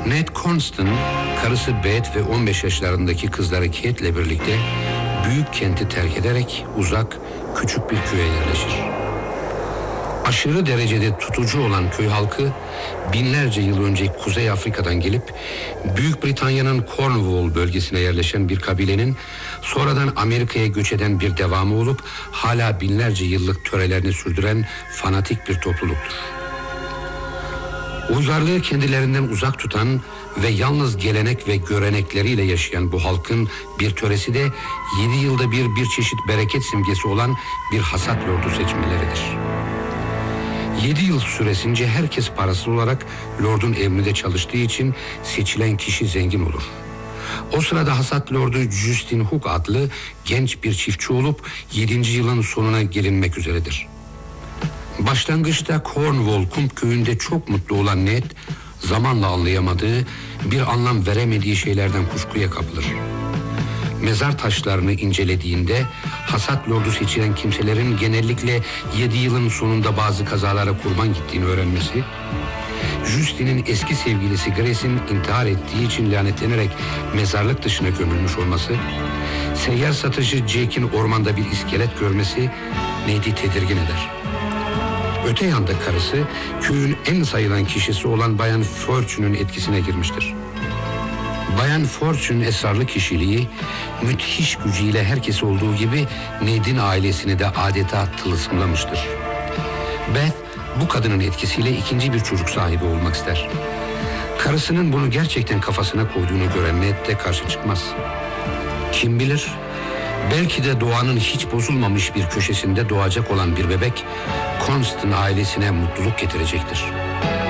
Ned Constant, karısı Beth ve 15 yaşlarındaki kızları Kate'le birlikte büyük kenti terk ederek uzak, küçük bir köye yerleşir. Aşırı derecede tutucu olan köy halkı, binlerce yıl önce Kuzey Afrika'dan gelip Büyük Britanya'nın Cornwall bölgesine yerleşen bir kabilenin sonradan Amerika'ya göç eden bir devamı olup hala binlerce yıllık törelerini sürdüren fanatik bir topluluktur. Uygarlığı kendilerinden uzak tutan ve yalnız gelenek ve görenekleriyle yaşayan bu halkın bir töresi de 7 yılda bir çeşit bereket simgesi olan bir hasat lordu seçmeleridir. 7 yıl süresince herkes parasız olarak lordun emrinde çalıştığı için seçilen kişi zengin olur. O sırada hasat lordu Justin Hook adlı genç bir çiftçi olup 7. yılın sonuna gelinmek üzeredir. Başlangıçta Cornwall Kum köyünde çok mutlu olan Ned, zamanla anlayamadığı, bir anlam veremediği şeylerden kuşkuya kapılır. Mezar taşlarını incelediğinde hasat lordu seçilen kimselerin genellikle 7 yılın sonunda bazı kazalara kurban gittiğini öğrenmesi, Justin'in eski sevgilisi Grace'in intihar ettiği için lanetlenerek mezarlık dışına gömülmüş olması, seyyar satıcı Jake'in ormanda bir iskelet görmesi Ned'i tedirgin eder. Öte yanda karısı köyün en sayılan kişisi olan Bayan Fortune'un etkisine girmiştir. Bayan Fortune esrarlı kişiliği, müthiş gücüyle herkes olduğu gibi Ned'in ailesini de adeta tılsımlamıştır. Beth bu kadının etkisiyle ikinci bir çocuk sahibi olmak ister. Karısının bunu gerçekten kafasına koyduğunu gören Ned de karşı çıkmaz. Kim bilir, belki de doğanın hiç bozulmamış bir köşesinde doğacak olan bir bebek Constant ailesine mutluluk getirecektir.